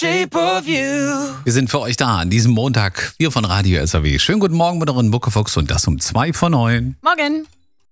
Shape of You. Wir sind für euch da an diesem Montag. Wir von Radio SAW. Schönen guten Morgen mit euren Muckefuchs und das um 8:02. Morgen.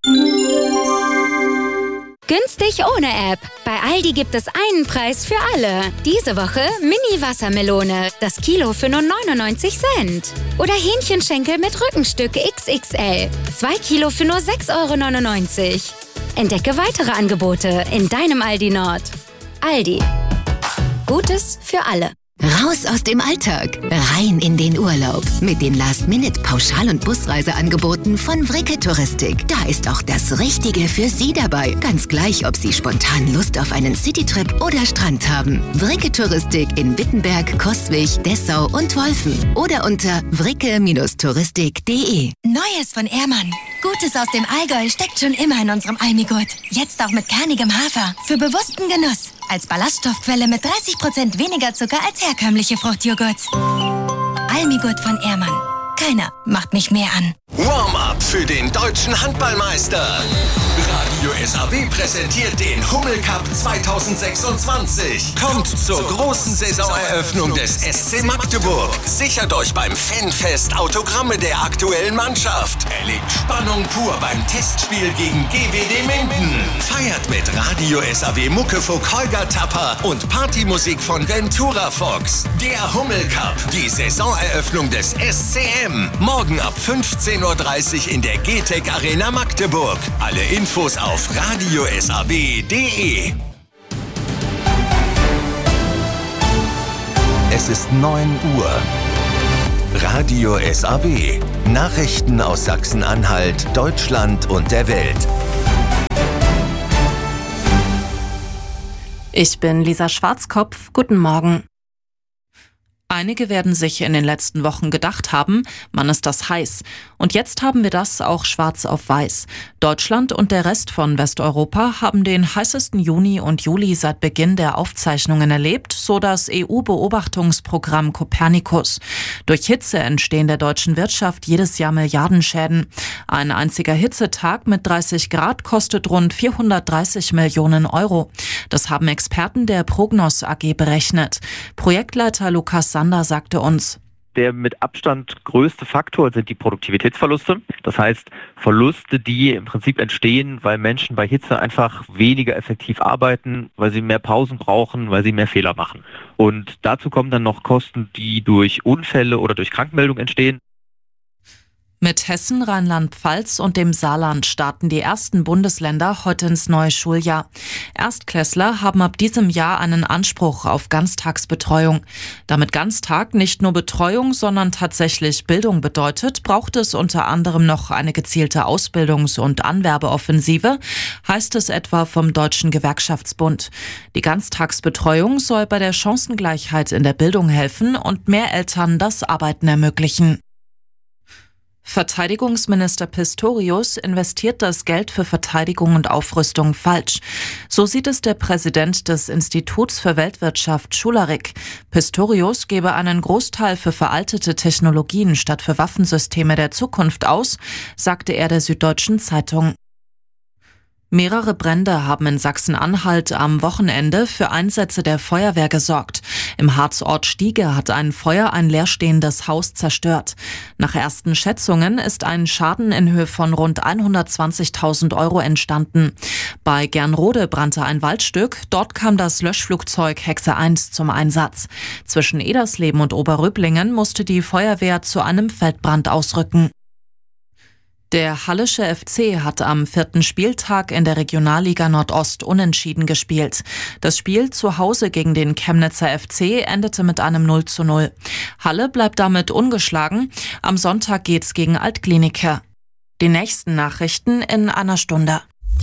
Günstig ohne App. Bei Aldi gibt es einen Preis für alle. Diese Woche Mini-Wassermelone. Das Kilo für nur 99 Cent. Oder Hähnchenschenkel mit Rückenstück XXL. 2 Kilo für nur 6,99 €. Entdecke weitere Angebote in deinem Aldi Nord. Aldi. Gutes für alle. Raus aus dem Alltag, rein in den Urlaub. Mit den Last-Minute-Pauschal- und Busreiseangeboten von Vricke Touristik. Da ist auch das Richtige für Sie dabei. Ganz gleich, ob Sie spontan Lust auf einen Citytrip oder Strand haben. Vricke Touristik in Wittenberg, Coswig, Dessau und Wolfen. Oder unter vricke-touristik.de. Neues von Ehrmann. Gutes aus dem Allgäu steckt schon immer in unserem Almigurt. Jetzt auch mit kernigem Hafer. Für bewussten Genuss. Als Ballaststoffquelle mit 30% weniger Zucker als herkömmliche Fruchtjoghurts. Almigurt von Ehrmann. Keiner macht mich mehr an. Warm-up für den deutschen Handballmeister. Radio SAW präsentiert den Hummel Cup 2026. Kommt zur großen Saisoneröffnung des SC Magdeburg. Sichert euch beim Fanfest Autogramme der aktuellen Mannschaft. Erlebt Spannung pur beim Testspiel gegen GWD Minden. Feiert mit Radio SAW Muckefuck Holger Tapper und Partymusik von Ventura Fox. Der Hummel Cup, die Saisoneröffnung des SCM. Morgen ab 15:30 Uhr in der GTEC Arena Magdeburg. Alle Infos auf radiosaw.de. Es ist 9 Uhr. Radio SAW. Nachrichten aus Sachsen-Anhalt, Deutschland und der Welt. Ich bin Lisa Schwarzkopf. Guten Morgen. Einige werden sich in den letzten Wochen gedacht haben, Mann, ist das heiß. Und jetzt haben wir das auch schwarz auf weiß. Deutschland und der Rest von Westeuropa haben den heißesten Juni und Juli seit Beginn der Aufzeichnungen erlebt, so das EU-Beobachtungsprogramm Copernicus. Durch Hitze entstehen der deutschen Wirtschaft jedes Jahr Milliardenschäden. Ein einziger Hitzetag mit 30 Grad kostet rund 430 Millionen €. Das haben Experten der Prognos AG berechnet. Projektleiter Lukas Sander sagte uns: Der mit Abstand größte Faktor sind die Produktivitätsverluste. Das heißt, Verluste, die im Prinzip entstehen, weil Menschen bei Hitze einfach weniger effektiv arbeiten, weil sie mehr Pausen brauchen, weil sie mehr Fehler machen. Und dazu kommen dann noch Kosten, die durch Unfälle oder durch Krankmeldungen entstehen. Mit Hessen, Rheinland-Pfalz und dem Saarland starten die ersten Bundesländer heute ins neue Schuljahr. Erstklässler haben ab diesem Jahr einen Anspruch auf Ganztagsbetreuung. Damit Ganztag nicht nur Betreuung, sondern tatsächlich Bildung bedeutet, braucht es unter anderem noch eine gezielte Ausbildungs- und Anwerbeoffensive, heißt es etwa vom Deutschen Gewerkschaftsbund. Die Ganztagsbetreuung soll bei der Chancengleichheit in der Bildung helfen und mehr Eltern das Arbeiten ermöglichen. Verteidigungsminister Pistorius investiert das Geld für Verteidigung und Aufrüstung falsch. So sieht es der Präsident des Instituts für Weltwirtschaft Schularik. Pistorius gebe einen Großteil für veraltete Technologien statt für Waffensysteme der Zukunft aus, sagte er der Süddeutschen Zeitung. Mehrere Brände haben in Sachsen-Anhalt am Wochenende für Einsätze der Feuerwehr gesorgt. Im Harzort Stiege hat ein Feuer ein leerstehendes Haus zerstört. Nach ersten Schätzungen ist ein Schaden in Höhe von rund 120.000 € entstanden. Bei Gernrode brannte ein Waldstück. Dort kam das Löschflugzeug Hexe 1 zum Einsatz. Zwischen Edersleben und Oberröblingen musste die Feuerwehr zu einem Feldbrand ausrücken. Der Hallische FC hat am 4. Spieltag in der Regionalliga Nordost unentschieden gespielt. Das Spiel zu Hause gegen den Chemnitzer FC endete mit einem 0:0. Halle bleibt damit ungeschlagen. Am Sonntag geht's gegen Altkliniker. Die nächsten Nachrichten in einer Stunde.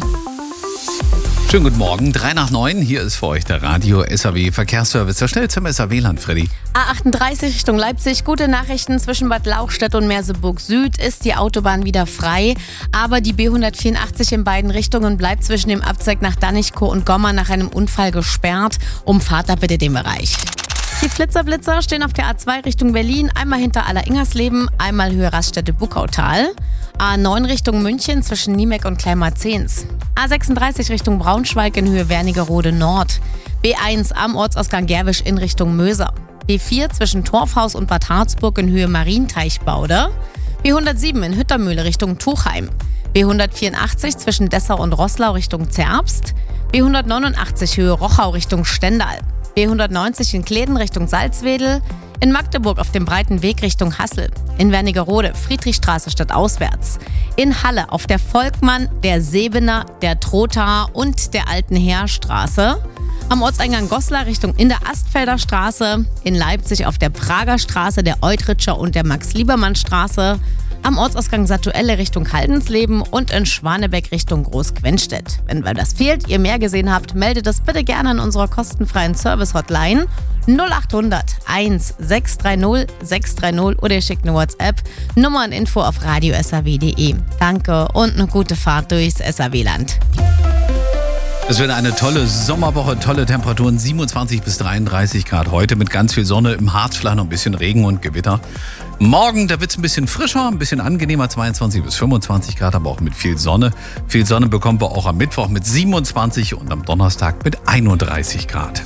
Schönen guten Morgen, 8:03. Hier ist für euch der Radio SAW Verkehrsservice. Der schnell zum SAW-Land, Freddy. A38 Richtung Leipzig. Gute Nachrichten: zwischen Bad Lauchstädt und Merseburg Süd ist die Autobahn wieder frei. Aber die B184 in beiden Richtungen bleibt zwischen dem Abzweig nach Danichkow und Gomma nach einem Unfall gesperrt. Umfahrt da bitte den Bereich. Die Flitzer stehen auf der A2 Richtung Berlin, einmal hinter Aller-Ingersleben, einmal Höhe Raststätte-Buckautal. A9 Richtung München zwischen Niemek und Kleinmarzens. A36 Richtung Braunschweig in Höhe Wernigerode Nord. B1 am Ortsausgang Gerwisch in Richtung Möser. B4 zwischen Torfhaus und Bad Harzburg in Höhe Marienteichbaude. B107 in Hüttermühle Richtung Tuchheim. B184 zwischen Dessau und Roßlau Richtung Zerbst. B189 Höhe Rochau Richtung Stendal. B190 in Kleden Richtung Salzwedel. In Magdeburg auf dem breiten Weg Richtung Hassel. In Wernigerode Friedrichstraße stadtauswärts. In Halle auf der Volkmann, der Sebener, der Trothaer und der Alten Heerstraße. Am Ortseingang Goslar Richtung in der Astfelder Straße. In Leipzig auf der Prager Straße, der Eutritscher und der Max-Liebermann-Straße. Am Ortsausgang Satuelle Richtung Haldensleben und in Schwanebeck Richtung Großquenstedt. Wenn das fehlt, ihr mehr gesehen habt, meldet es bitte gerne an unserer kostenfreien Service-Hotline 0800 1 630 630 oder ihr schickt eine WhatsApp. Nummern-Info auf radio.saw.de. Danke und eine gute Fahrt durchs SAW-Land. Es wird eine tolle Sommerwoche, tolle Temperaturen, 27 bis 33 Grad heute mit ganz viel Sonne, im Harz vielleicht noch ein bisschen Regen und Gewitter. Morgen, da wird es ein bisschen frischer, ein bisschen angenehmer, 22 bis 25 Grad, aber auch mit viel Sonne. Viel Sonne bekommen wir auch am Mittwoch mit 27 und am Donnerstag mit 31 Grad.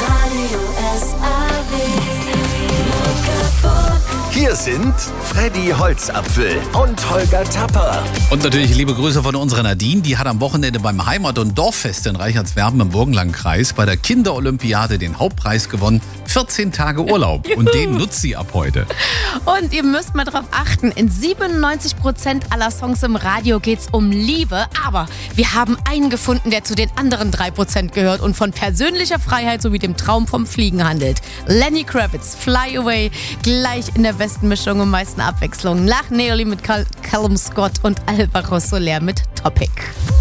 Hier sind Freddy Holzapfel und Holger Tapper. Und natürlich liebe Grüße von unserer Nadine. Die hat am Wochenende beim Heimat- und Dorffest in Reichertswerden im Burgenlandkreis bei der Kinderolympiade den Hauptpreis gewonnen. 14 Tage Urlaub. Und den nutzt sie ab heute. Und ihr müsst mal drauf achten, in 97% aller Songs im Radio geht's um Liebe. Aber wir haben einen gefunden, der zu den anderen 3% gehört und von persönlicher Freiheit sowie dem Traum vom Fliegen handelt. Lenny Kravitz, Fly Away, gleich in der besten Mischung und meisten Abwechslung. Nach Neoli mit Callum Scott und Alvaro Soler mit Topic.